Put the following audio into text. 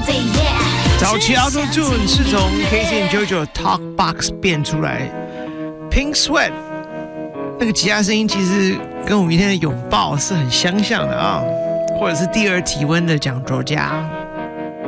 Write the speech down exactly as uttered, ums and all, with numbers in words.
早期 Auto Tune 是从 Casey and JoJo Talk Box 变出来 ，Pink Sweat 那个吉他声音其实跟五月天的拥抱是很相像的啊，或者是第二体温的蒋卓家。